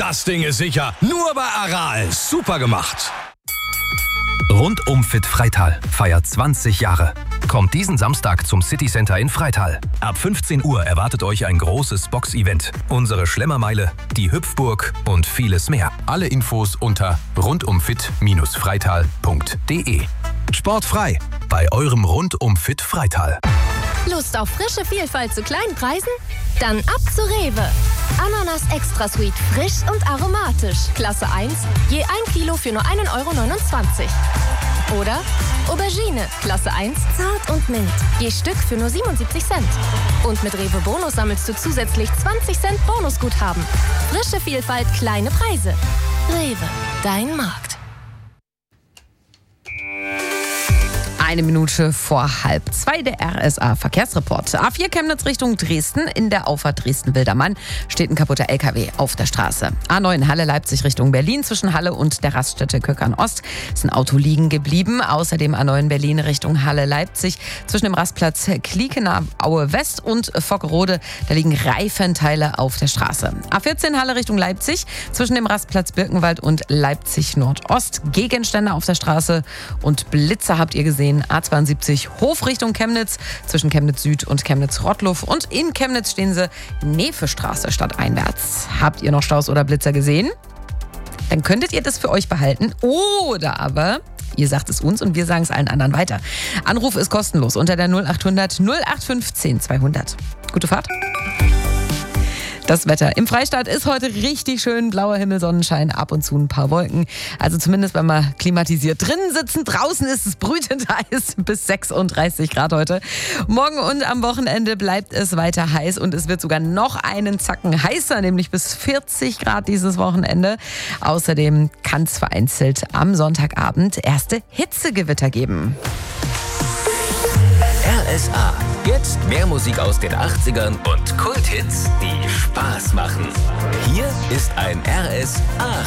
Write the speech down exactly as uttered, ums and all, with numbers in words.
Das Ding ist sicher. Nur bei Aral. Super gemacht. Rundum Fit Freital feiert zwanzig Jahre. Kommt diesen Samstag zum City Center in Freital. Ab fünfzehn Uhr erwartet euch ein großes Box-Event, unsere Schlemmermeile, die Hüpfburg und vieles mehr. Alle Infos unter rundumfit Freital punkt de. Sportfrei bei eurem Rundum Fit Freital. Lust auf frische Vielfalt zu kleinen Preisen? Dann ab zu Rewe. Ananas Extra Sweet, frisch und aromatisch. Klasse eins, je ein Kilo für nur ein Euro neunundzwanzig. Oder Aubergine, Klasse eins, zart und mild. Je Stück für nur siebenundsiebzig Cent. Und mit Rewe Bonus sammelst du zusätzlich zwanzig Cent Bonusguthaben. Frische Vielfalt, kleine Preise. Rewe, dein Markt. Eine Minute vor halb zwei, der R S A-Verkehrsreport. A vier Chemnitz Richtung Dresden. In der Auffahrt Dresden-Wildermann steht ein kaputter L K W auf der Straße. A neun Halle-Leipzig Richtung Berlin. Zwischen Halle und der Raststätte Köckern-Ost ist ein Auto liegen geblieben. Außerdem A neun Berlin Richtung Halle-Leipzig. Zwischen dem Rastplatz Kliekener-Aue-West und Fockerode. Da liegen Reifenteile auf der Straße. A vierzehn Halle Richtung Leipzig. Zwischen dem Rastplatz Birkenwald und Leipzig-Nordost. Gegenstände auf der Straße und Blitzer habt ihr gesehen. A zweiundsiebzig Hof Richtung Chemnitz, zwischen Chemnitz Süd und Chemnitz Rottluff. Und in Chemnitz stehen sie Nevestraße stadteinwärts. Habt ihr noch Staus oder Blitzer gesehen? Dann könntet ihr das für euch behalten. Oder aber ihr sagt es uns und wir sagen es allen anderen weiter. Anruf ist kostenlos unter der null acht hundert null acht fünfzehn zweihundert. Gute Fahrt. Das Wetter im Freistaat ist heute richtig schön. Blauer Himmel, Sonnenschein, ab und zu ein paar Wolken. Also zumindest, wenn wir klimatisiert drinnen sitzen. Draußen ist es brütend heiß, bis sechsunddreißig Grad heute. Morgen und am Wochenende bleibt es weiter heiß und es wird sogar noch einen Zacken heißer, nämlich bis vierzig Grad dieses Wochenende. Außerdem kann es vereinzelt am Sonntagabend erste Hitzegewitter geben. R S A. Jetzt mehr Musik aus den achtzigern und Kulthits, die Spaß machen. Hier ist ein R S A